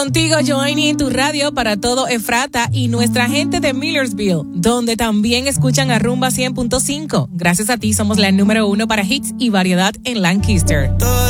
Contigo, Joanny, en tu radio para todo Efrata y nuestra gente de Millersville, donde también escuchan a Rumba 100.5. Gracias a ti somos la número 1 para hits y variedad en Lancaster.